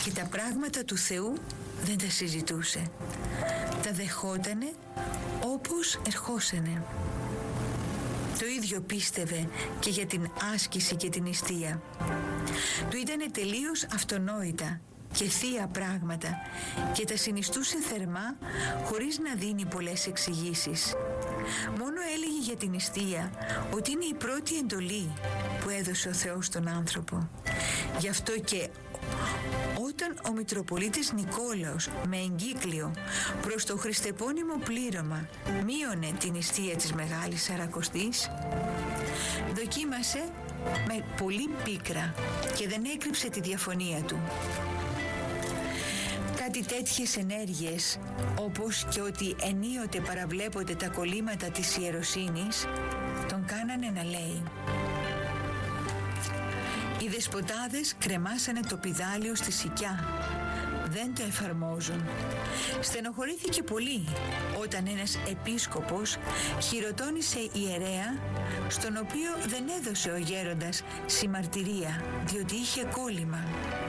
και τα πράγματα του Θεού δεν τα συζητούσε. Τα δεχότανε όπως ερχόσανε. Το ίδιο πίστευε και για την άσκηση και την νηστεία. Του ήτανε τελείως αυτονόητα και θεία πράγματα και τα συνιστούσε θερμά χωρίς να δίνει πολλές εξηγήσεις. Μόνο έλεγε για την νηστεία ότι είναι η πρώτη εντολή που έδωσε ο Θεός στον άνθρωπο. Γι' αυτό και όταν ο Μητροπολίτης Νικόλαος με εγκύκλιο προς το χριστεπώνυμο πλήρωμα μείωνε την νηστεία της Μεγάλης Σαρακοστής, δοκίμασε με πολύ πίκρα και δεν έκρυψε τη διαφωνία του. Κάτι τέτοιες ενέργειες, όπως και ότι ενίοτε παραβλέπονται τα κολλήματα της ιεροσύνης, τον κάνανε να λέει: «Οι δεσποτάδες κρεμάσανε το πηδάλιο στη Σικιά, δεν το εφαρμόζουν». Στενοχωρήθηκε πολύ όταν ένας επίσκοπος χειροτώνησε ιερέα, στον οποίο δεν έδωσε ο γέροντας συμμαρτυρία, διότι είχε κόλλημα.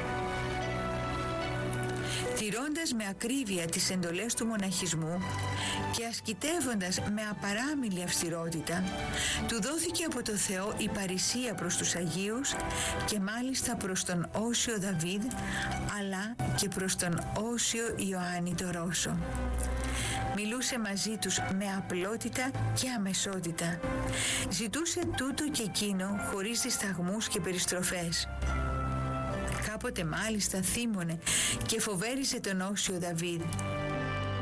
Τηρώντας με ακρίβεια τις εντολές του μοναχισμού και ασκητεύοντας με απαράμιλη αυστηρότητα, του δόθηκε από το Θεό η παρησία προς τους Αγίους και μάλιστα προς τον Όσιο Δαβίδ, αλλά και προς τον Όσιο Ιωάννη το Ρώσο. Μιλούσε μαζί τους με απλότητα και αμεσότητα. Ζητούσε τούτο και εκείνο χωρίς δισταγμούς και περιστροφές. Κάποτε μάλιστα θύμωνε και φοβέριζε τον Όσιο Δαβίδ